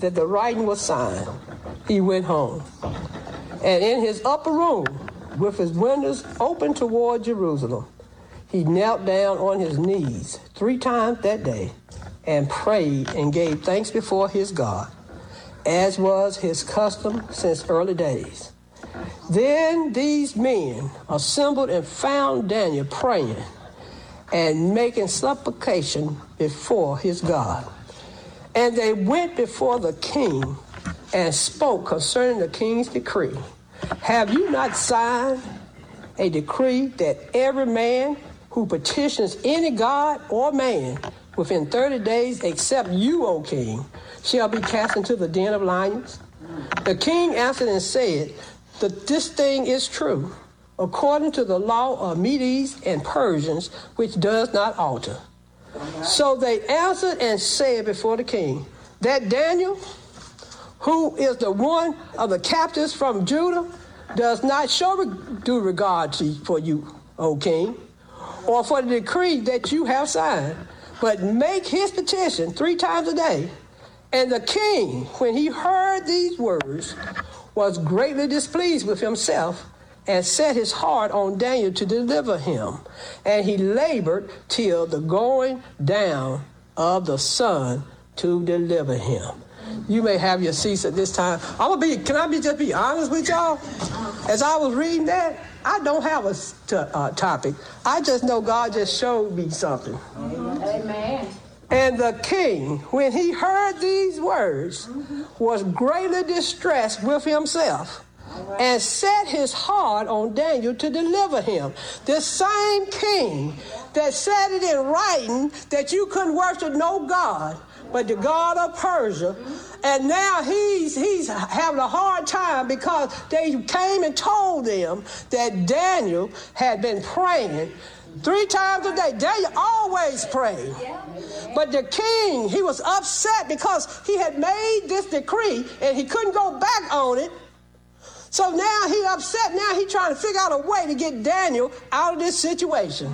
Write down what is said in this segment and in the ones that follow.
that the writing was signed, he went home. And in his upper room, with his windows open toward Jerusalem, he knelt down on his knees 3 times that day and prayed and gave thanks before his God, as was his custom since early days. Then these men assembled and found Daniel praying and making supplication before his God. And they went before the king and spoke concerning the king's decree. Have you not signed a decree that every man who petitions any god or man within 30 days, except you, O king, shall be cast into the den of lions? The king answered and said that this thing is true, according to the law of Medes and Persians, which does not alter. So they answered and said before the king, that Daniel, who is the one of the captives from Judah, does not show due regard for you, O king, or for the decree that you have signed, but make his petition 3 times a day. And the king, when he heard these words, was greatly displeased with himself and set his heart on Daniel to deliver him. And he labored till the going down of the sun to deliver him. You may have your seats at this time. Can I just be honest with y'all? As I was reading that, I don't have a topic. I just know God just showed me something. Amen. And the king, when he heard these words, was greatly distressed with himself and set his heart on Daniel to deliver him. This same king that said it in writing that you couldn't worship no God but the God of Persia, and now he's having a hard time because they came and told them that Daniel had been praying 3 times a day. Daniel always prayed. But the king, he was upset because he had made this decree and he couldn't go back on it. So now he upset. Now he's trying to figure out a way to get Daniel out of this situation.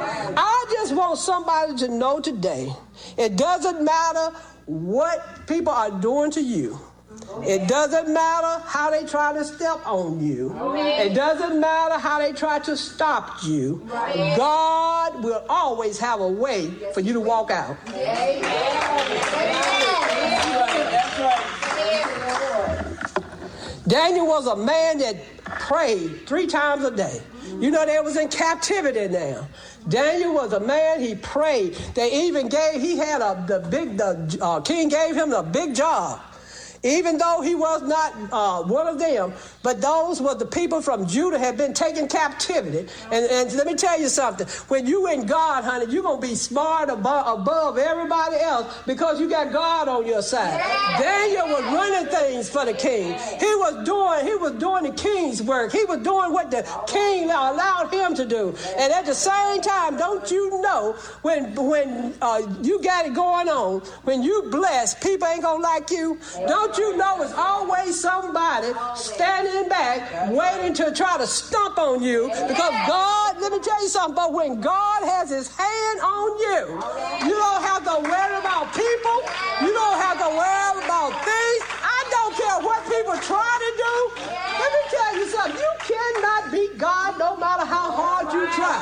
I just want somebody to know today, it doesn't matter what people are doing to you. It doesn't matter how they try to step on you. It doesn't matter how they try to stop you. God will always have a way for you to walk out. Daniel was a man that prayed 3 times a day. You know, they was in captivity now. Daniel was a man, he prayed. They even king gave him a big job. Even though he was not one of them, but those were the people from Judah had been taken captivity. And let me tell you something. When you in God, honey, you're going to be smart above everybody else because you got God on your side. Daniel was running things for the king. He was doing the king's work. He was doing what the king allowed him to do. And at the same time, don't you know, when you got it going on, when you blessed, people ain't going to like you. Don't you know it's always somebody standing back waiting to try to stomp on you because God, let me tell you something, but when God has his hand on you, you don't have to worry about people. You don't have to worry about things. I don't care what people try to do. Let me tell you something. You cannot beat God no matter how hard you try.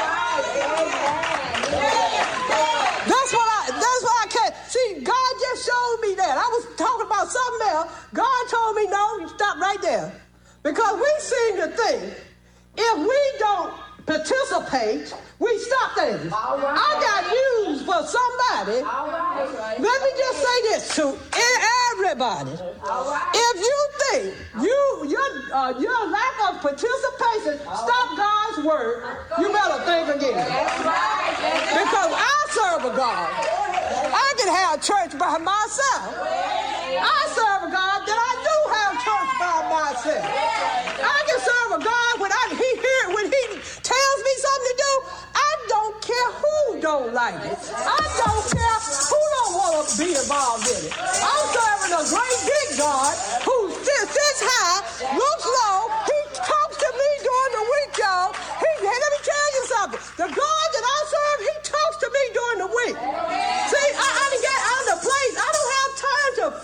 That's what I can't. See, God just showed me that. I was talking about something else. God told me, no, you stop right there. Because we seem to think if we don't participate, we stop things. I got news for somebody. Let me just say this to everybody. If you think your lack of participation stop God's word, you better think again. Because I serve a God. I can have church by myself. I serve a God that I do have church by myself. I can serve a God when he tells me something to do. I don't care who don't like it. I don't care who don't want to be involved in it. I'm serving a great big God who sits high,